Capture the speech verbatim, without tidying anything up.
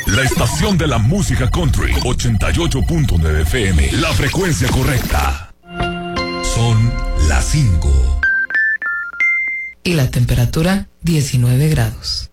La estación de la música country, ochenta y ocho punto nueve F M. La frecuencia correcta. Son las cinco. Y la temperatura, diecinueve grados.